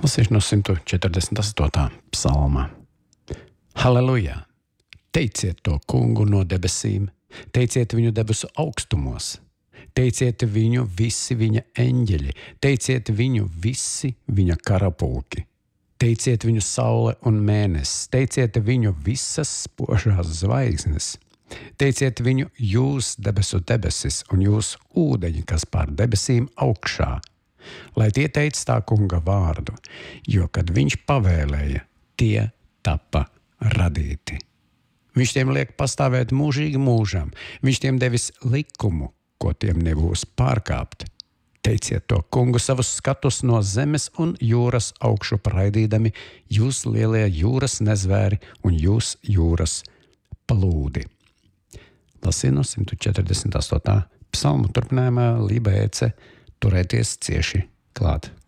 Lasīšu no 148. psalma. Halleluja! Teiciet to kungu no debesīm, teiciet viņu debesu augstumos, teiciet viņu visi viņa eņģeļi, teiciet viņu visi viņa karapulki, teiciet viņu saule un mēnesis, teiciet viņu visas spožās zvaigznes, teiciet viņu jūs debesu debesis un jūs ūdeņi, kas pār debesīm augšā, lai tie teic tā kunga vārdu, jo, kad viņš pavēlēja, tie tapa radīti. Viņš tiem liek pastāvēt mūžīgi mūžam, viņš tiem devis likumu, ko tiem nebūs pārkāpt. Teiciet to kungu savus skatus no zemes un jūras augšu praidīdami, jūs lielie jūras nezvēri un jūs jūras plūdi. Lasīju no 148. psalmu turpinājumā Lībēce turēties cieši klāt.